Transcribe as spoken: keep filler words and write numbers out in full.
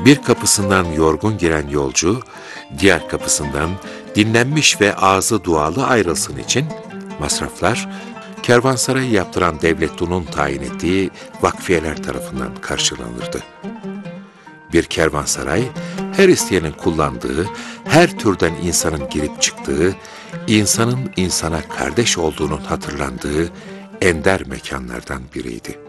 Bir kapısından yorgun giren yolcu, diğer kapısından dinlenmiş ve ağzı dualı ayrılsın için masraflar, kervansarayı yaptıran devlettunun tayin ettiği vakfiyeler tarafından karşılanırdı. Bir kervansaray, her isteyenin kullandığı, her türden insanın girip çıktığı, insanın insana kardeş olduğunun hatırlandığı ender mekanlardan biriydi.